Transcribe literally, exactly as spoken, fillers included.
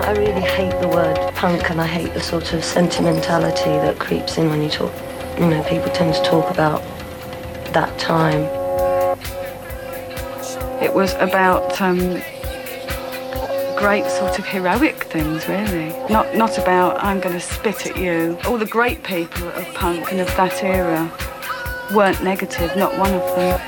I really hate the word punk, and I hate the sort of sentimentality that creeps in when you talk, you know, people tend to talk about that time. It was about um, great sort of heroic things, really. Not, not about, I'm going to spit at you. All the great people of punk and of that era weren't negative, not one of them.